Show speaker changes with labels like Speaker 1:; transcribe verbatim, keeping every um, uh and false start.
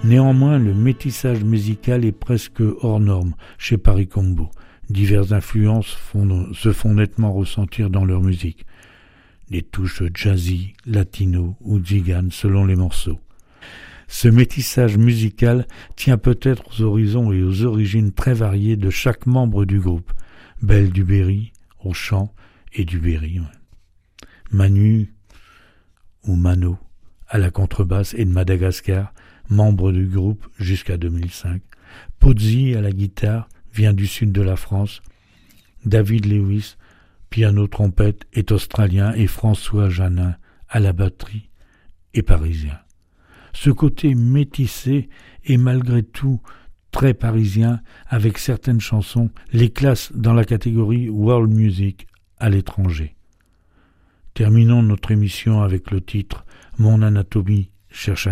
Speaker 1: Néanmoins, le métissage musical est presque hors norme chez Paris Combo. Diverses influences font, se font nettement ressentir dans leur musique. Des touches jazzy, latino ou tziganes selon les morceaux. Ce métissage musical tient peut-être aux horizons et aux origines très variées de chaque membre du groupe. Belle du Berry, au chant, et du Berry. Ouais. Manu ou Mano à la contrebasse et de Madagascar, membre du groupe jusqu'à deux mille cinq. Pozzi à la guitare, vient du sud de la France. David Lewis, piano-trompette, est australien et François Janin à la batterie est parisien. Ce côté métissé est malgré tout très parisien avec certaines chansons, les classe dans la catégorie World Music à l'étranger. Terminons notre émission avec le titre « Mon anatomie cherche un ami ».